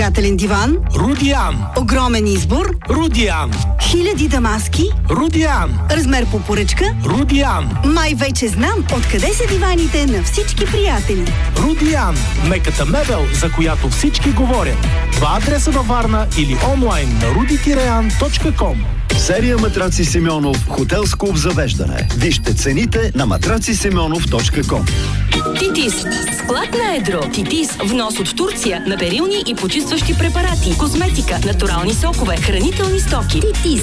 Двигателен диван? Рудиан. Огромен избор? Рудиан. Хиляди дамаски? Рудиан. Размер по поръчка? Рудиан. Май вече знам откъде са диваните на всички приятели. Рудиан. Меката мебел, за която всички говорят. Два адреса във Варна или онлайн на rudi-an.com. Серия матраци Симеонов, хотелско обзавеждане. Вижте цените на matracисимеонов.com. Титис. Склад на едро. Титис. Внос от Турция на перилни и почистващи препарати, козметика, натурални сокове, хранителни стоки. Титис.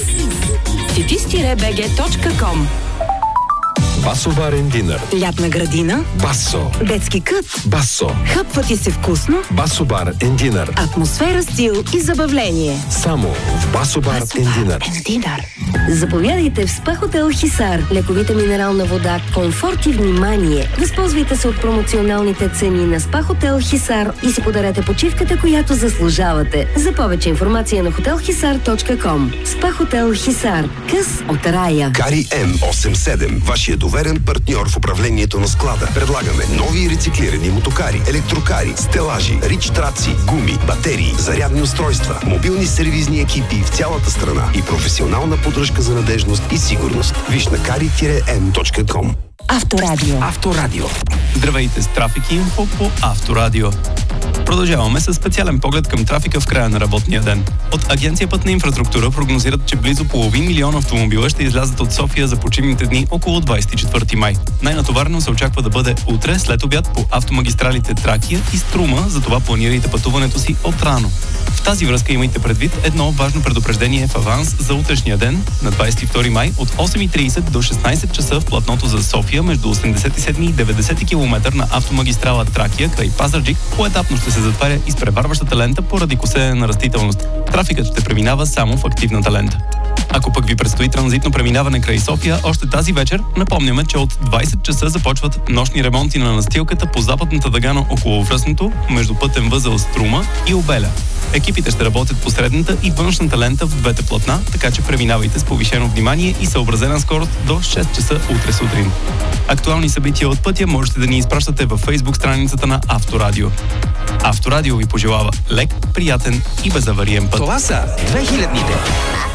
titis-bg.com. Басоварен динър. Лятна градина? Басо. Детски кът? Басо. Хъпва ти се вкусно? Басобар Динър. Атмосфера, стил и забавление. Само в Басобар Динър. Заповядайте в СПА Хотел Хисар. Лековита минерална вода, комфорт и внимание. Възползвайте се от промоционалните цени на СПА Хотел Хисар и си подарете почивката, която заслужавате. За повече информация на hotelhisar.com. СПА Хотел Хисар. Къс от рая. Кари М87, вашия доверен партньор в управлението на склада. Предлагаме нови рециклирани мотокари, електрокари, стелажи, рич-траци, гуми, батерии, зарядни устройства, мобилни сервизни екипи в цялата страна и професионална поддръжка за надежност и сигурност. Виж на kari-m.com. Авторадио. Здравейте с Трафик Инфо по Авторадио. Продължаваме с специален поглед към трафика в края на работния ден. От Агенция Пътна инфраструктура прогнозират, че близо 500 000 автомобила ще излязат от София за почивните дни около 24 май. Най-натоварено се очаква да бъде утре след обяд по автомагистралите Тракия и Струма, затова планирайте пътуването си отрано. В тази връзка имайте предвид едно важно предупреждение в аванс за утрешния ден на 22 май от 8:30 до 16 часа в платното за София между 87 и 90 км на автомагистрала Тракия край Пазарджик поетапно ще се затваря изпреварващата лента поради косене на растителност. Трафикът ще преминава само в активната лента. Ако пък ви предстои транзитно преминаване край София, още тази вечер напомняме, че от 20 часа започват нощни ремонти на настилката по западната дъга на околовръстното между пътен възел Струма и Обеля. Екипите ще работят по средната и външната лента в двете платна, така че преминавайте с повишено внимание и съобразена скорост до 6 часа утре сутрин. Актуални събития от пътя можете да ни изпращате във Facebook страницата на Авторадио. Авторадио ви пожелава лек, приятен и безавариен път. Това са 2000-ните.